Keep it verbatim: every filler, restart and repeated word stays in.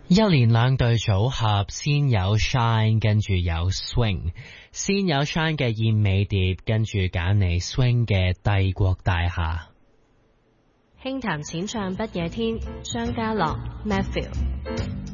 一連兩隊組合，先有 Shine， 跟住有 Swing。先有 Shine 嘅燕尾蝶，跟住揀嚟 Swing 嘅帝國大廈。 輕談淺唱不夜天，張家樂 Matthew。